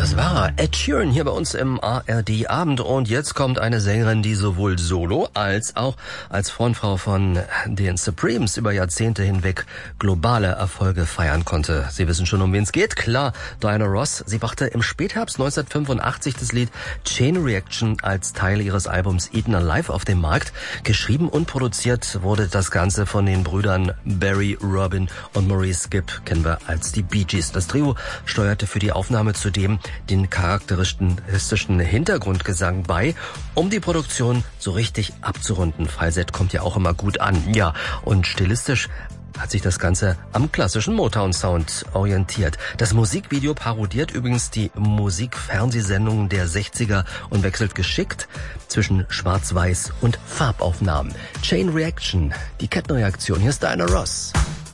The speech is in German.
Das war Ed Sheeran hier bei uns im ARD Abend und jetzt kommt eine Sängerin, die sowohl solo als auch als Frontfrau von den Supremes über Jahrzehnte hinweg globale Erfolge feiern konnte. Sie wissen schon, um wen es geht. Klar, Diana Ross. Sie brachte im Spätherbst 1985 das Lied Chain Reaction als Teil ihres Albums Eaten Alive auf den Markt. Geschrieben und produziert wurde das Ganze von den Brüdern Barry, Robin und Maurice Gibb, kennen wir als die Bee Gees. Das Trio steuerte für die Aufnahme zudem den charakteristischen Hintergrundgesang bei, um die Produktion so richtig abzurunden. Falsett kommt ja auch immer gut an. Ja, und stilistisch hat sich das Ganze am klassischen Motown-Sound orientiert. Das Musikvideo parodiert übrigens die Musikfernsehsendungen der 60er und wechselt geschickt zwischen Schwarz-Weiß und Farbaufnahmen. Chain Reaction, die Kettenreaktion. Hier ist Diana Ross.